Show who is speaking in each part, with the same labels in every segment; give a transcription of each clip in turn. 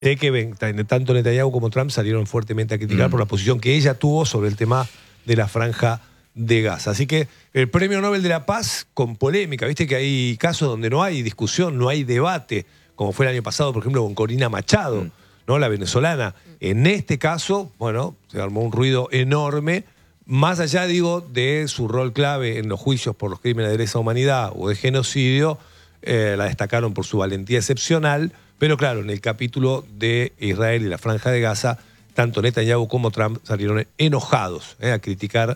Speaker 1: que tanto Netanyahu como Trump salieron fuertemente a criticar por la posición que ella tuvo sobre el tema de la Franja de Gaza. Así que el Premio Nobel de la Paz con polémica, viste que hay casos donde no hay discusión, no hay debate, como fue el año pasado, por ejemplo, con Corina Machado, ¿no? La venezolana. En este caso, bueno, se armó un ruido enorme, más allá, digo, de su rol clave en los juicios por los crímenes de lesa humanidad o de genocidio, la destacaron por su valentía excepcional, pero claro, en el capítulo de Israel y la Franja de Gaza, tanto Netanyahu como Trump salieron enojados a criticar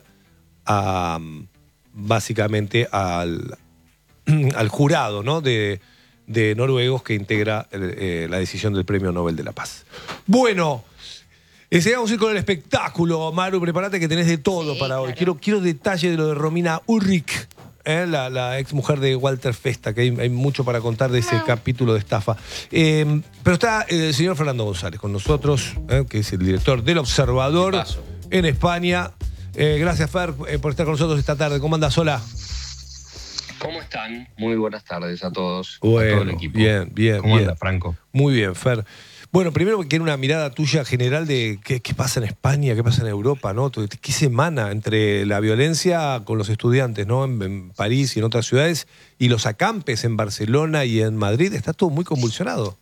Speaker 1: básicamente al jurado, ¿no? de noruegos que integra la decisión del Premio Nobel de la Paz. Bueno, vamos a ir con el espectáculo. Maru, prepárate que tenés de todo para hoy. Quiero detalle de lo de Romina Ulrich, la ex mujer de Walter Festa, que hay mucho para contar de ese capítulo de estafa. Pero está el señor Fernando González con nosotros, que es el director del Observador en España. Gracias, Fer, por estar con nosotros esta tarde. ¿Cómo andás? Hola.
Speaker 2: ¿Cómo están? Muy buenas tardes a todos,
Speaker 1: bueno,
Speaker 2: a todo el equipo.
Speaker 1: Bien.
Speaker 2: ¿Cómo anda, Franco?
Speaker 1: Muy bien, Fer. Bueno, primero quiero una mirada tuya general de qué pasa en España, qué pasa en Europa, ¿no? ¿Qué semana entre la violencia con los estudiantes, ¿no? En París y en otras ciudades, y los acampes en Barcelona y en Madrid? Está todo muy convulsionado.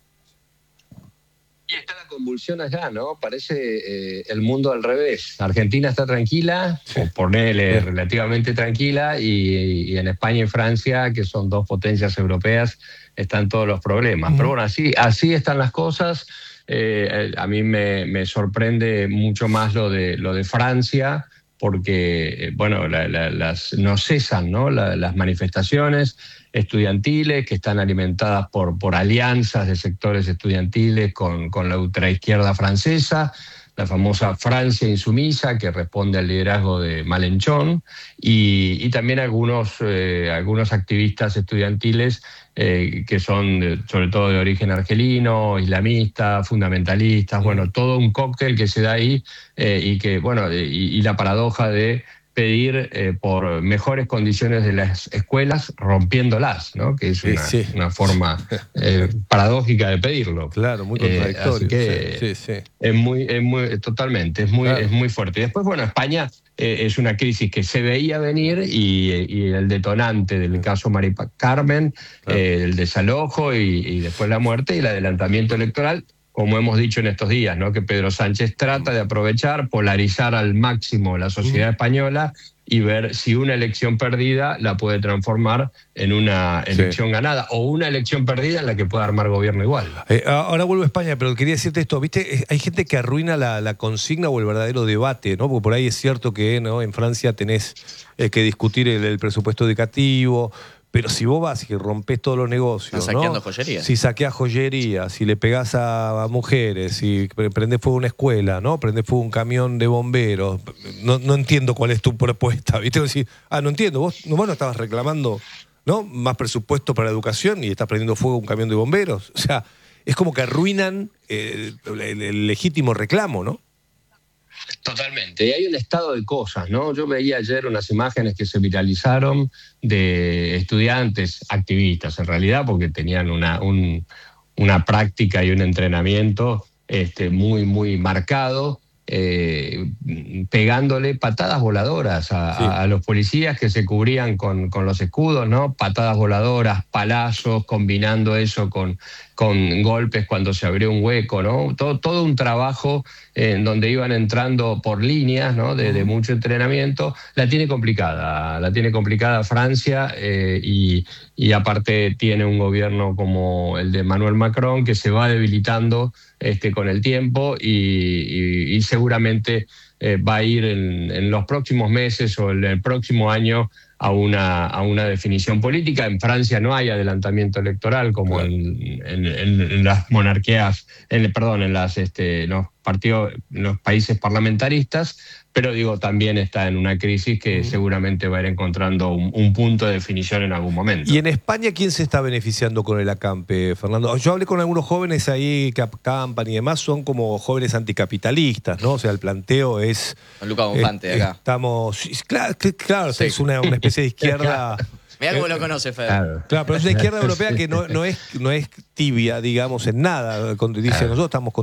Speaker 2: Y está la convulsión allá, ¿no? Parece el mundo al revés. Argentina está tranquila, o ponele relativamente tranquila, y en España y Francia, que son dos potencias europeas, están todos los problemas. Pero bueno, así están las cosas. A mí me sorprende mucho más lo de Francia, porque bueno, no cesan, ¿no? Las manifestaciones estudiantiles que están alimentadas por alianzas de sectores estudiantiles con la ultraizquierda francesa, la famosa Francia insumisa, que responde al liderazgo de Malenchón, y también algunos activistas estudiantiles que son sobre todo de origen argelino, islamistas, fundamentalistas, bueno, todo un cóctel que se da ahí, y la paradoja de pedir por mejores condiciones de las escuelas rompiéndolas, ¿no? Que es una forma paradójica de pedirlo.
Speaker 1: Claro, muy contradictorio.
Speaker 2: Así que totalmente, es muy fuerte. Y después, bueno, España es una crisis que se veía venir, y el detonante del caso Mari Carmen, el desalojo y después la muerte y el adelantamiento electoral, como hemos dicho en estos días, ¿no? Que Pedro Sánchez trata de aprovechar, polarizar al máximo la sociedad española y ver si una elección perdida la puede transformar en una elección ganada, o una elección perdida en la que pueda armar gobierno igual.
Speaker 1: Ahora vuelvo a España, pero quería decirte esto, ¿viste? Hay gente que arruina la consigna o el verdadero debate, ¿no? Porque por ahí es cierto que, ¿no?, en Francia tenés que discutir el presupuesto educativo. Pero si vos vas y rompés todos los negocios,
Speaker 3: ¿estás saqueando joyerías?
Speaker 1: Si saqueás joyerías, si le pegás a mujeres, si prendés fuego una escuela, ¿no? Prendés fuego un camión de bomberos. No entiendo cuál es tu propuesta, ¿viste? Decís, no entiendo, vos no estabas reclamando, ¿no?, más presupuesto para la educación y estás prendiendo fuego un camión de bomberos. O sea, es como que arruinan el legítimo reclamo, ¿no?
Speaker 2: Totalmente. Y hay un estado de cosas, ¿no? Yo veía ayer unas imágenes que se viralizaron de estudiantes, activistas en realidad, porque tenían una práctica y un entrenamiento muy marcado, pegándole patadas voladoras a los policías que se cubrían con los escudos, ¿no? Patadas voladoras, palazos, combinando eso con golpes cuando se abrió un hueco, ¿no? Todo un trabajo en donde iban entrando por líneas, ¿no?, de mucho entrenamiento. La tiene complicada Francia, y aparte tiene un gobierno como el de Emmanuel Macron que se va debilitando con el tiempo, y seguramente va a ir en los próximos meses o en el próximo año a una definición política. En Francia no hay adelantamiento electoral como en las monarquías, en los países parlamentaristas, pero digo, también está en una crisis que seguramente va a ir encontrando un punto de definición en algún momento.
Speaker 1: ¿Y en España quién se está beneficiando con el acampe, Fernando? Yo hablé con algunos jóvenes ahí que acampan y demás, son como jóvenes anticapitalistas, ¿no? O sea, el planteo es...
Speaker 3: Luca Bonfante, acá.
Speaker 1: Claro, sí. Es una especie de izquierda
Speaker 3: Mirá cómo lo conoce, Fede.
Speaker 1: Claro, pero es una izquierda europea que no es tibia, digamos, en nada. Cuando dice, nosotros estamos